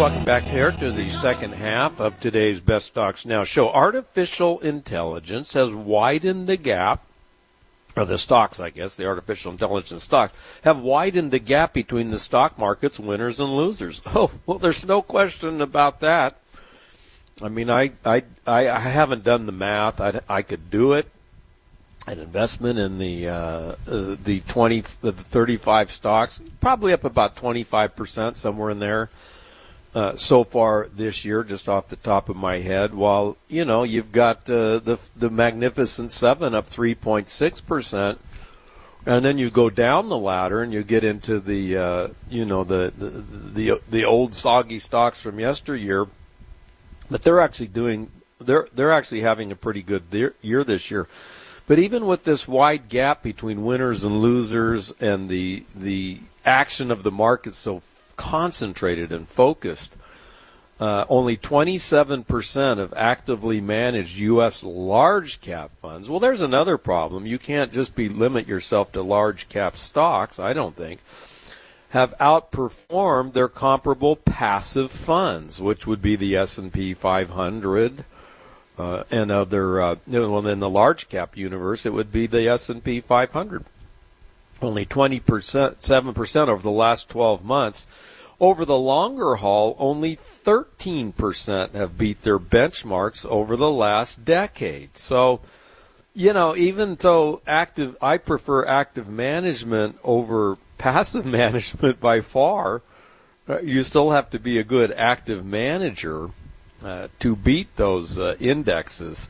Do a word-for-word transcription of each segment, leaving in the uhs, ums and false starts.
Welcome back here to the second half of today's Best Stocks Now show. Artificial intelligence has widened the gap, or the stocks, I guess, the artificial intelligence stocks, have widened the gap between the stock market's winners and losers. Oh, well, there's no question about that. I mean, I I, I, I haven't done the math. I, I could do it. An investment in the uh, uh, the twenty, the thirty-five stocks, probably up about twenty-five percent, somewhere in there. Uh, so far this year, just off the top of my head, while, you know, you've got uh, the the Magnificent Seven up three point six percent, and then you go down the ladder and you get into the, uh, you know, the, the the the old soggy stocks from yesteryear, but they're actually doing, they're they're actually having a pretty good year this year. But even with this wide gap between winners and losers and the the action of the market so concentrated and focused, uh, only twenty-seven percent of actively managed U S large cap funds. Well, there's another problem. You can't just be limit yourself to large cap stocks, I don't think, have outperformed their comparable passive funds, which would be the S and P five hundred uh, and other, uh, well, in the large cap universe, it would be the S and P five hundred. Only twenty percent, seven percent over the last twelve months. Over the longer haul, only thirteen percent have beat their benchmarks over the last decade. So, you know, even though active, I prefer active management over passive management by far, uh, you still have to be a good active manager uh, to beat those uh, indexes.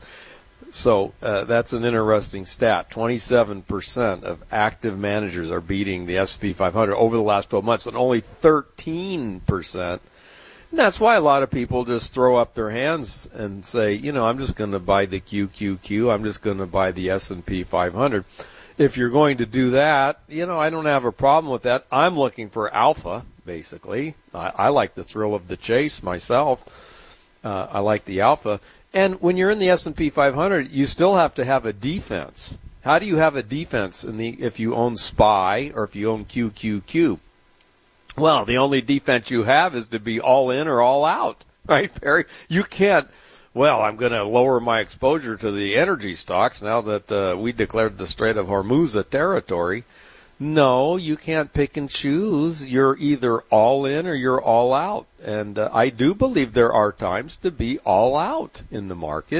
So uh, that's an interesting stat. twenty-seven percent of active managers are beating the S and P five hundred over the last twelve months, and only thirteen percent. And that's why a lot of people just throw up their hands and say, you know, I'm just going to buy the Q Q Q. I'm just going to buy the S and P five hundred. If you're going to do that, you know, I don't have a problem with that. I'm looking for alpha, basically. I, I like the thrill of the chase myself. Uh, I like the alpha. And when you're in the S and P five hundred, you still have to have a defense. How do you have a defense in the if you own S P Y or if you own Q Q Q? Well, the only defense you have is to be all in or all out, right, Perry? You can't, well, I'm going to lower my exposure to the energy stocks now that uh, we declared the Strait of Hormuz a territory. No, you can't pick and choose. You're either all in or you're all out. And uh, I do believe there are times to be all out in the market.